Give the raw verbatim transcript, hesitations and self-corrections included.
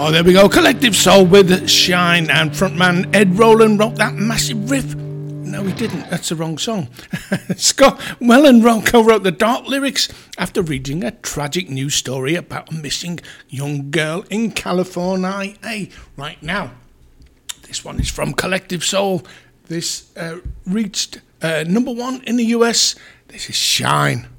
Oh, there we go. Collective Soul with Shine, and frontman Ed Roland wrote that massive riff. No, he didn't. That's the wrong song. Scott Wellenroco wrote the dark lyrics after reading a tragic news story about a missing young girl in California. Hey, right now, this one is from Collective Soul. This uh, reached uh, number one in the U S. This is Shine.